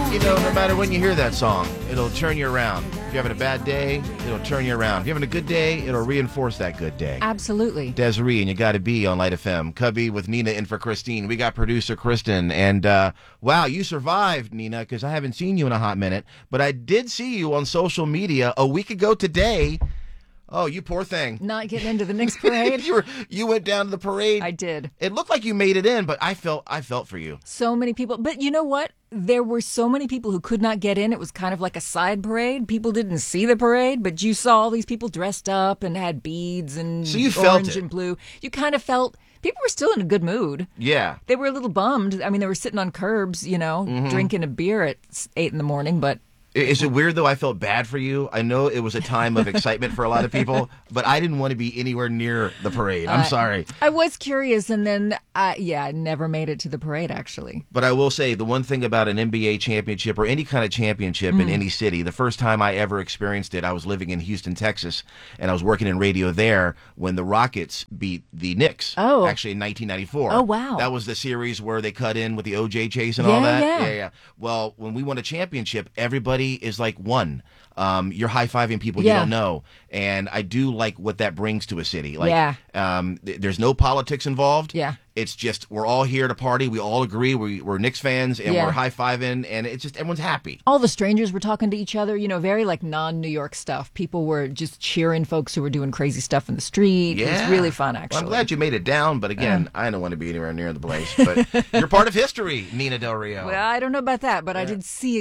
You know, no matter when you hear that song, it'll turn you around. If you're having a bad day, it'll turn you around. If you're having a good day, it'll reinforce that good day. Absolutely. Desiree, and You Gotta Be on Light FM. Cubby with Nina in for Christine. We got producer Kristen. And, wow, you survived, Nina, because I haven't seen you in a hot minute. But I did see you on social media a week ago today. Oh, you poor thing. Not getting into the Knicks parade. You went down to the parade. I did. It looked like you made it in, but I felt for you. So many people. But you know what? There were so many people who could not get in. It was kind of like a side parade. People didn't see the parade, but you saw all these people dressed up and had beads and so you felt orange and blue. You kind of felt people were still in a good mood. Yeah. They were a little bummed. I mean, they were sitting on curbs, drinking a beer at 8 in the morning, but... Is it weird, though? I felt bad for you. I know it was a time of excitement for a lot of people, but I didn't want to be anywhere near the parade. I'm sorry. I was curious, and then, I never made it to the parade, actually. But I will say, the one thing about an NBA championship or any kind of championship in any city, the first time I ever experienced it, I was living in Houston, Texas, and I was working in radio there when the Rockets beat the Knicks. Oh. Actually, in 1994. Oh, wow. That was the series where they cut in with the O.J. chase and all that. Yeah. Well, when we won a championship, everybody is like one. You're high-fiving people you don't know. And I do like what that brings to a city. Like, there's no politics involved. Yeah. It's just we're all here to party. We all agree. We're Knicks fans, and we're high-fiving, and it's just everyone's happy. All the strangers were talking to each other, very like non-New York stuff. People were just cheering folks who were doing crazy stuff in the street. Yeah. It was really fun, actually. Well, I'm glad you made it down, but again, I don't want to be anywhere near the place. But you're part of history, Nina Del Rio. Well, I don't know about that, but I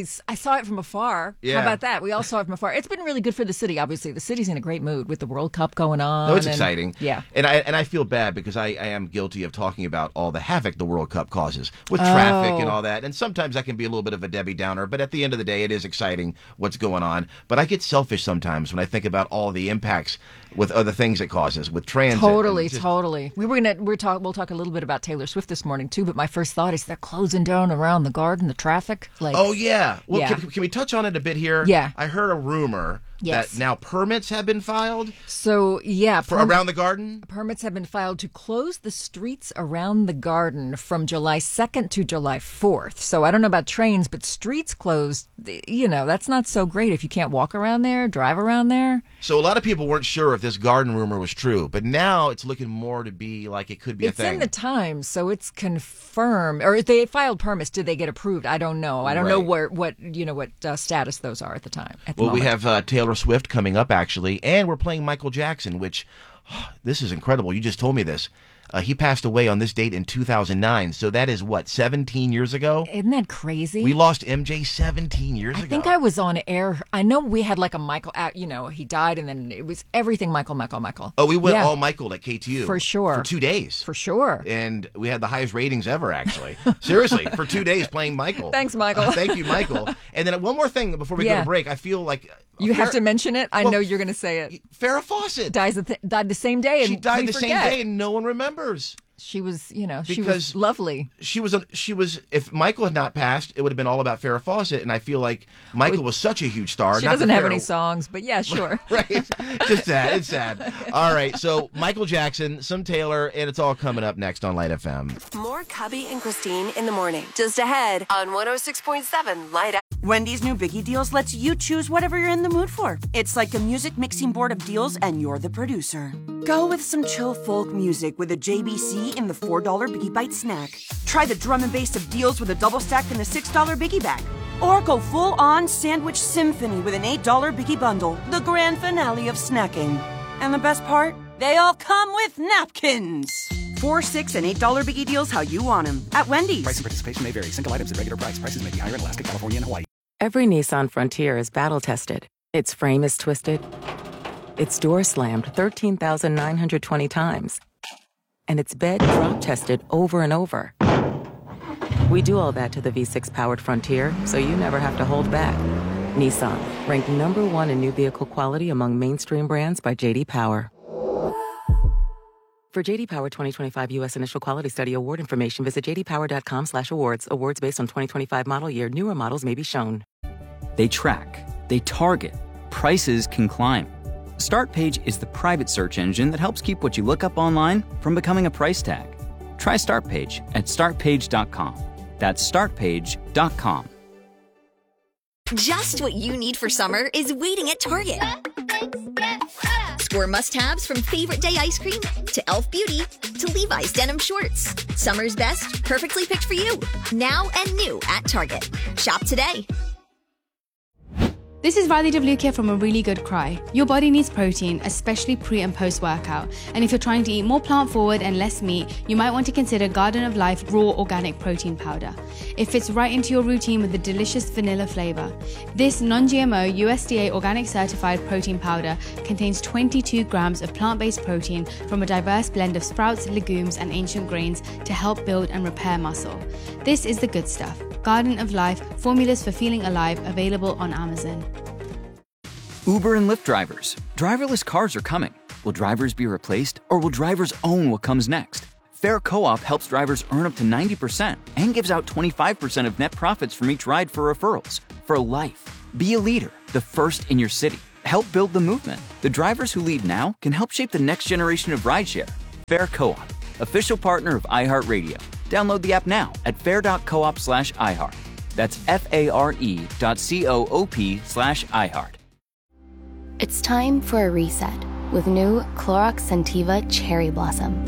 saw it from afar. Yeah. How about that? We all saw it from afar. It's been really good for the city, obviously. The city's in a great mood with the World Cup going on. No, it's exciting. Yeah. And I feel bad because I am guilty of talking about all the havoc the World Cup causes with traffic and all that. And sometimes that can be a little bit of a Debbie Downer, but at the end of the day, it is exciting what's going on. But I get selfish sometimes when I think about all the impacts with other things it causes, with transit. Totally. We'll talk a little bit about Taylor Swift this morning too, but my first thought is they're closing down around the Garden, the traffic. Oh, yeah. Well, can we touch on it a bit here? Yeah. I heard a rumor that now permits have been filed. So, yeah. For around the Garden? Permits have been filed to close the streets around the Garden from July 2nd to July 4th. So I don't know about trains, but streets closed, that's not so great if you can't walk around there, drive around there. So a lot of people weren't sure if this Garden rumor was true, but now it's looking more to be like it could be a thing. It's in the Times, so it's confirmed. Or if they filed permits, did they get approved? I don't know. I don't know what status those are at the time. We have Taylor Swift coming up, actually, and we're playing Michael Jackson, which, this is incredible. You just told me this. He passed away on this date in 2009, so that is, 17 years ago? Isn't that crazy? We lost MJ 17 years ago. I think I was on air. I know we had like a Michael, he died, and then it was everything Michael. Oh, we went all Michael at KTU. For sure. For 2 days. For sure. And we had the highest ratings ever, actually. Seriously, for 2 days playing Michael. Thanks, Michael. Thank you, Michael. And then one more thing before we go to break. I feel like... You have to mention it? I know you're going to say it. Farrah Fawcett. Died the same day, and she died the same day, and no one remembers. She was, she was lovely. She was. If Michael had not passed, it would have been all about Farrah Fawcett, and I feel like Michael was such a huge star. She doesn't have any songs, but yeah, sure. Right. Just sad. It's sad. All right. So Michael Jackson, some Taylor, and it's all coming up next on Light FM. More Cubby and Christine in the morning. Just ahead on 106.7 Light FM. Wendy's new Biggie Deals lets you choose whatever you're in the mood for. It's like a music mixing board of deals, and you're the producer. Go with some chill folk music with a JBC in the $4 Biggie Bite snack. Try the drum and bass of deals with a double stack in the $6 Biggie Bag. Or go full-on sandwich symphony with an $8 Biggie Bundle, the grand finale of snacking. And the best part? They all come with napkins. $4, $6, and $8 Biggie Deals how you want them at Wendy's. Price and participation may vary. Single items at regular price. Prices may be higher in Alaska, California, and Hawaii. Every Nissan Frontier is battle-tested. Its frame is twisted. Its door slammed 13,920 times. And its bed drop-tested over and over. We do all that to the V6-powered Frontier, so you never have to hold back. Nissan, ranked #1 in new vehicle quality among mainstream brands by J.D. Power. For J.D. Power 2025 U.S. Initial Quality Study award information, visit jdpower.com/awards. Awards based on 2025 model year. Newer models may be shown. They track. They target. Prices can climb. Startpage is the private search engine that helps keep what you look up online from becoming a price tag. Try Startpage at startpage.com. That's startpage.com. Just what you need for summer is waiting at Target. Score must-haves from Favorite Day ice cream to Elf Beauty to Levi's denim shorts. Summer's best, perfectly picked for you. Now and new at Target. Shop today. This is Riley DeVluke from A Really Good Cry. Your body needs protein, especially pre- and post-workout. And if you're trying to eat more plant-forward and less meat, you might want to consider Garden of Life Raw Organic Protein Powder. It fits right into your routine with a delicious vanilla flavor. This non-GMO, USDA organic certified protein powder contains 22 grams of plant-based protein from a diverse blend of sprouts, legumes, and ancient grains to help build and repair muscle. This is the good stuff. Garden of Life, formulas for feeling alive, available on Amazon. Uber and Lyft drivers. Driverless cars are coming. Will drivers be replaced, or will drivers own what comes next? Fair Co-op helps drivers earn up to 90% and gives out 25% of net profits from each ride for referrals. For life. Be a leader, the first in your city. Help build the movement. The drivers who lead now can help shape the next generation of rideshare. Fair Co-op, official partner of iHeartRadio. Download the app now at fair.coop/iHeart. That's FARE.coop/iHeart. It's time for a reset with new Clorox Scentiva Cherry Blossom.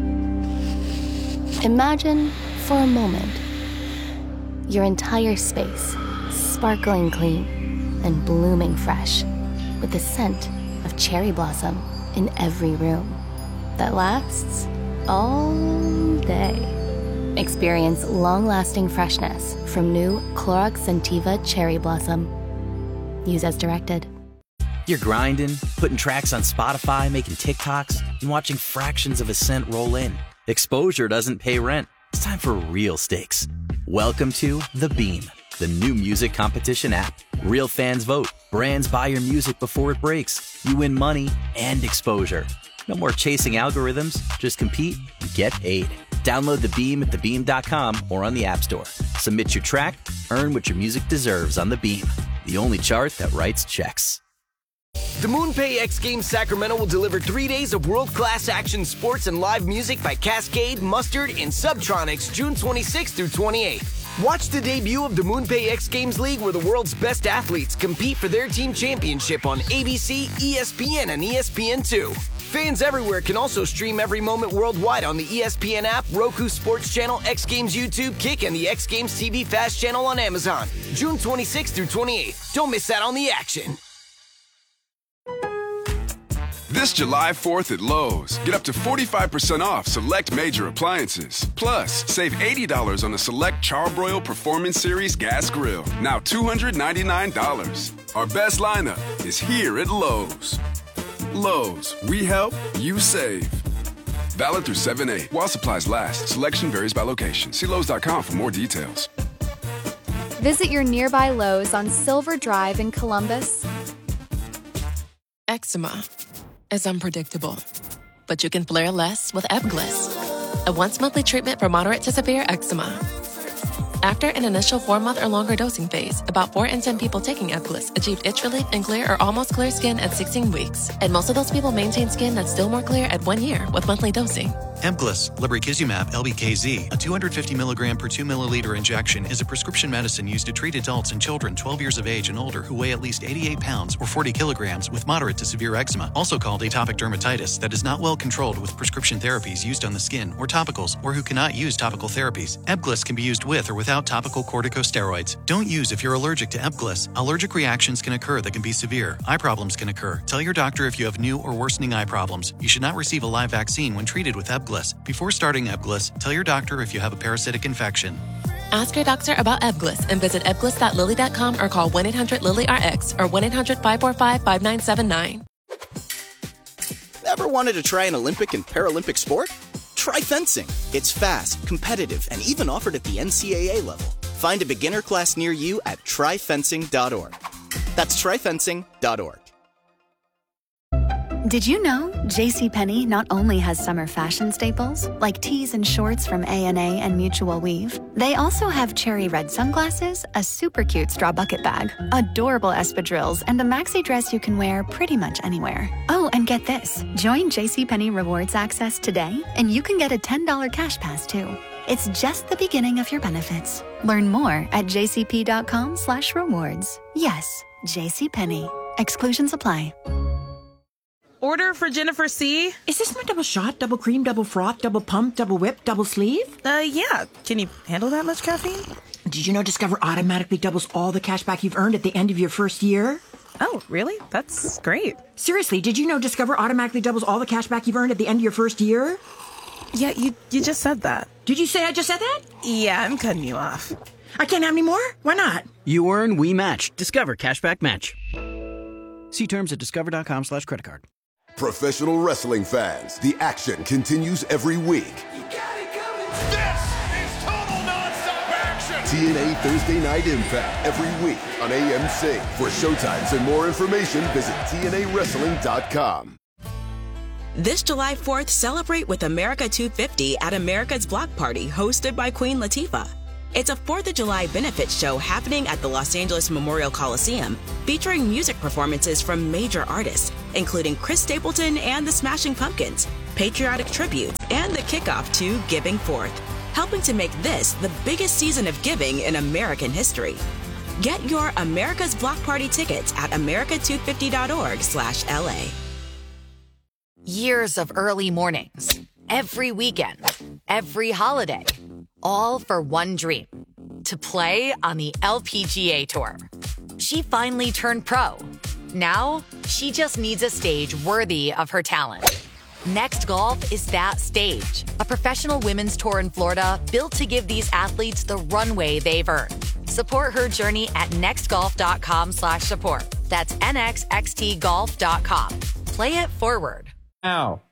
Imagine, for a moment, your entire space sparkling clean and blooming fresh with the scent of cherry blossom in every room that lasts all day. Experience long-lasting freshness from new Clorox Scentiva Cherry Blossom. Use as directed. You're grinding, putting tracks on Spotify, making TikToks, and watching fractions of a cent roll in. Exposure doesn't pay rent. It's time for real stakes. Welcome to The Beam, the new music competition app. Real fans vote. Brands buy your music before it breaks. You win money and exposure. No more chasing algorithms. Just compete and get paid. Download The Beam at thebeam.com or on the App Store. Submit your track, earn what your music deserves on The Beam, the only chart that writes checks. The MoonPay X Games Sacramento will deliver 3 days of world-class action sports and live music by Cascade, Mustard, and Subtronics June 26th through 28th. Watch the debut of the MoonPay X Games League where the world's best athletes compete for their team championship on ABC, ESPN, and ESPN2. Fans everywhere can also stream every moment worldwide on the ESPN app, Roku Sports Channel, X Games YouTube, Kick, and the X Games TV Fast Channel on Amazon. June 26th through 28th. Don't miss out on the action. This July 4th at Lowe's, get up to 45% off select major appliances. Plus, save $80 on the select Charbroil Performance Series gas grill, now $299. Our best lineup is here at Lowe's. Lowe's, we help, you save. Valid through 7/8. While supplies last, selection varies by location. See Lowe's.com for more details. Visit your nearby Lowe's on Silver Drive in Columbus. Eczema is unpredictable, but you can flare less with Ebglyss, a once-monthly treatment for moderate to severe eczema. After an initial 4-month or longer dosing phase, about 4 in 10 people taking Ebglyss achieved itch relief and clear or almost clear skin at 16 weeks. And most of those people maintain skin that's still more clear at 1 year with monthly dosing. Ebglyss, lebrikizumab LBKZ, a 250 milligram per 2 milliliter injection, is a prescription medicine used to treat adults and children 12 years of age and older who weigh at least 88 pounds or 40 kilograms with moderate to severe eczema, also called atopic dermatitis, that is not well controlled with prescription therapies used on the skin or topicals, or who cannot use topical therapies. Ebglyss can be used with or without topical corticosteroids. Don't use if you're allergic to Ebglyss. Allergic reactions can occur that can be severe. Eye problems can occur. Tell your doctor if you have new or worsening eye problems. You should not receive a live vaccine when treated with Ebglyss. Before starting Ebglyss, tell your doctor if you have a parasitic infection. Ask your doctor about Ebglyss and visit ebglyss.lilly.com or call 1-800-LILY-RX or 1-800-545-5979. Ever wanted to try an Olympic and Paralympic sport? Try fencing. It's fast, competitive, and even offered at the NCAA level. Find a beginner class near you at tryfencing.org. That's tryfencing.org. Did you know JCPenney not only has summer fashion staples, like tees and shorts from A&A and Mutual Weave, they also have cherry red sunglasses, a super cute straw bucket bag, adorable espadrilles, and a maxi dress you can wear pretty much anywhere. Oh, and get this. Join JCPenney Rewards Access today, and you can get a $10 cash pass, too. It's just the beginning of your benefits. Learn more at jcp.com/rewards. Yes, JCPenney. Exclusions apply. Order for Jennifer C. Is this my double shot, double cream, double froth, double pump, double whip, double sleeve? Yeah. Can you handle that much caffeine? Did you know Discover automatically doubles all the cash back you've earned at the end of your first year? Oh, really? That's great. Seriously, did you know Discover automatically doubles all the cash back you've earned at the end of your first year? Yeah, you just said that. Did you say I just said that? Yeah, I'm cutting you off. I can't have any more? Why not? You earn, we match. Discover Cashback Match. See terms at discover.com/creditcard. Professional wrestling fans, the action continues every week. This is total nonstop action! TNA Thursday Night Impact every week on AMC. For showtimes and more information, visit TNAWrestling.com. This July 4th, celebrate with America 250 at America's Block Party, hosted by Queen Latifah. It's a 4th of July benefit show happening at the Los Angeles Memorial Coliseum, featuring music performances from major artists, including Chris Stapleton and the Smashing Pumpkins, patriotic tributes, and the kickoff to Giving Forth, helping to make this the biggest season of giving in American history. Get your America's Block Party tickets at america250.org/LA. Years of early mornings, every weekend, every holiday, all for one dream, to play on the LPGA Tour. She finally turned pro. Now, she just needs a stage worthy of her talent. Next Golf is that stage, a professional women's tour in Florida built to give these athletes the runway they've earned. Support her journey at nextgolf.com/support. That's nxxtgolf.com. Play it forward. Now,